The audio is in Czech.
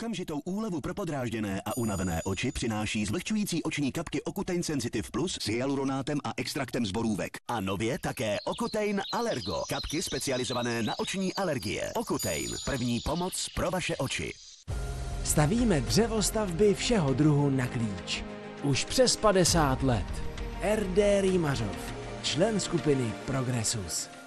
Okamžitou úlevu pro podrážděné a unavené oči přináší zvlhčující oční kapky Ocutein Sensitive Plus s hyaluronátem a extraktem z borůvek. A nově také Ocutein Allergo. Kapky specializované na oční alergie. Ocutein. První pomoc pro vaše oči. Stavíme dřevostavby všeho druhu na klíč. Už přes 50 let. RD Rýmařov, člen skupiny Progressus.